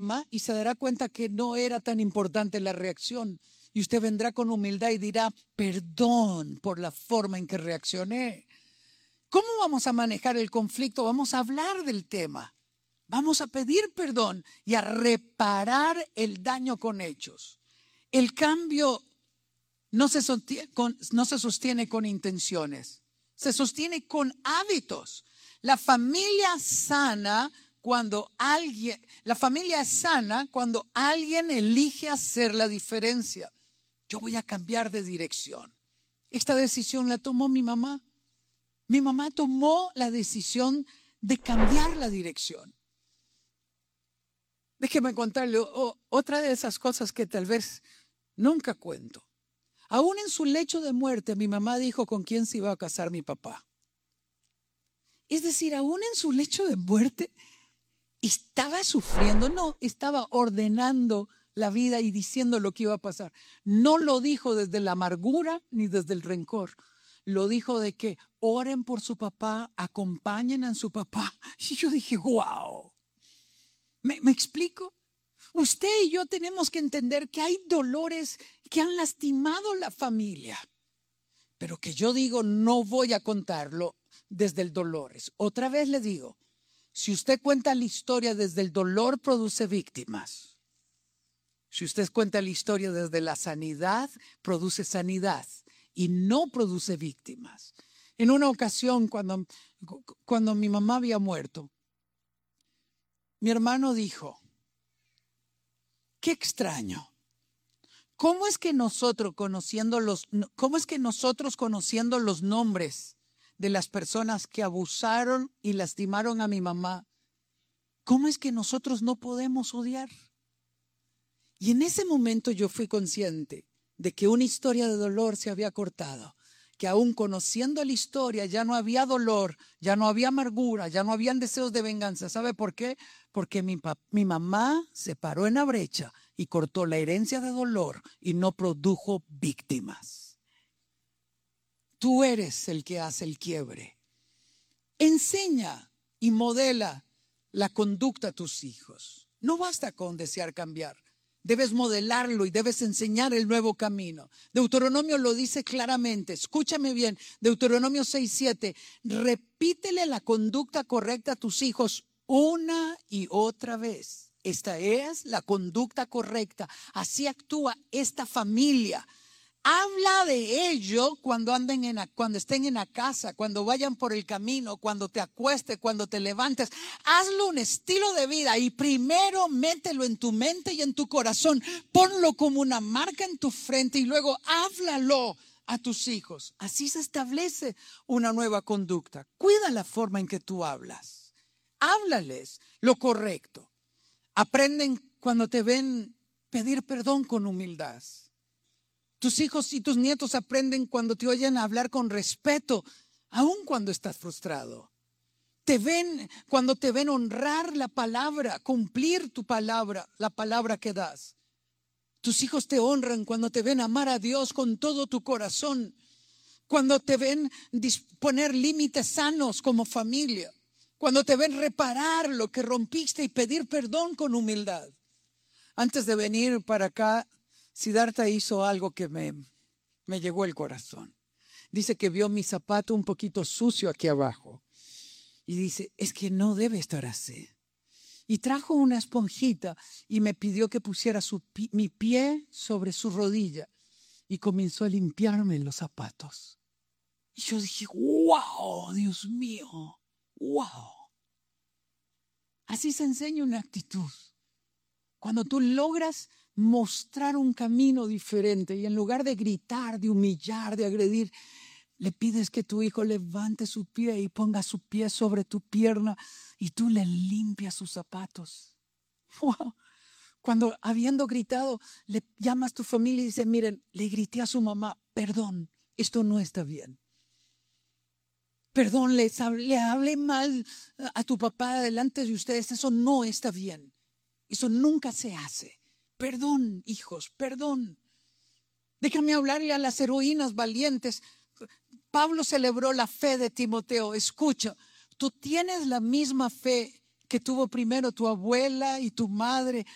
ama y se dará cuenta que no era tan importante la reacción. Y usted vendrá con humildad y dirá, perdón por la forma en que reaccioné. ¿Cómo vamos a manejar el conflicto? Vamos a hablar del tema. Vamos a pedir perdón y a reparar el daño con hechos. El cambio no se sostiene con intenciones, se sostiene con hábitos. La familia es sana cuando alguien elige hacer la diferencia. Yo voy a cambiar de dirección. Esta decisión la tomó mi mamá. Mi mamá tomó la decisión de cambiar la dirección. Déjeme contarle otra de esas cosas que tal vez nunca cuento. Aún en su lecho de muerte, mi mamá dijo con quién se iba a casar mi papá. Es decir, aún en su lecho de muerte, estaba sufriendo, no, estaba ordenando la vida y diciendo lo que iba a pasar. No lo dijo desde la amargura ni desde el rencor. Lo dijo de que oren por su papá, acompañen a su papá. Y yo dije, wow. ¿Me explico? Usted y yo tenemos que entender que hay dolores que han lastimado la familia. Pero que yo digo, no voy a contarlo desde el dolor. Otra vez le digo, si usted cuenta la historia desde el dolor, produce víctimas. Si usted cuenta la historia desde la sanidad, produce sanidad y no produce víctimas. En una ocasión, cuando mi mamá había muerto, mi hermano dijo, qué extraño. ¿Cómo es que nosotros conociendo los nombres de las personas que abusaron y lastimaron a mi mamá, cómo es que nosotros no podemos odiar? Y en ese momento yo fui consciente de que una historia de dolor se había cortado, que aún conociendo la historia ya no había dolor, ya no había amargura, ya no habían deseos de venganza. ¿Sabe por qué? Porque mi mamá se paró en la brecha y cortó la herencia de dolor y no produjo víctimas. Tú eres el que hace el quiebre. Enseña y modela la conducta a tus hijos. No basta con desear cambiar. Debes modelarlo y debes enseñar el nuevo camino. Deuteronomio lo dice claramente. Escúchame bien. Deuteronomio 6:7. Repítele la conducta correcta a tus hijos una y otra vez. Esta es la conducta correcta. Así actúa esta familia. Habla de ello cuando estén en la casa, cuando vayan por el camino, cuando te acuestes, cuando te levantes. Hazlo un estilo de vida y primero mételo en tu mente y en tu corazón. Ponlo como una marca en tu frente y luego háblalo a tus hijos. Así se establece una nueva conducta. Cuida la forma en que tú hablas. Háblales lo correcto. Aprenden cuando te ven pedir perdón con humildad. Tus hijos y tus nietos aprenden cuando te oyen hablar con respeto, aun cuando estás frustrado. Cuando te ven honrar la palabra, cumplir tu palabra, la palabra que das. Tus hijos te honran cuando te ven amar a Dios con todo tu corazón. Cuando te ven disponer límites sanos como familia. Cuando te ven reparar lo que rompiste y pedir perdón con humildad. Antes de venir para acá, Siddhartha hizo algo que me llegó el corazón. Dice que vio mi zapato un poquito sucio aquí abajo. Y dice, es que no debe estar así. Y trajo una esponjita y me pidió que pusiera mi pie sobre su rodilla. Y comenzó a limpiarme los zapatos. Y yo dije, wow, Dios mío, wow. Así se enseña una actitud. Cuando tú logras mostrar un camino diferente y en lugar de gritar, de humillar, de agredir, le pides que tu hijo levante su pie y ponga su pie sobre tu pierna y tú le limpias sus zapatos. Wow. Cuando habiendo gritado, le llamas a tu familia y dices, miren, le grité a su mamá, perdón, esto no está bien. Perdón, le hablé mal a tu papá delante de ustedes, eso no está bien. Eso nunca se hace. Perdón, hijos, perdón. Déjame hablarle a las heroínas valientes. Pablo celebró la fe de Timoteo. Escucha, tú tienes la misma fe que tuvo primero tu abuela y tu madre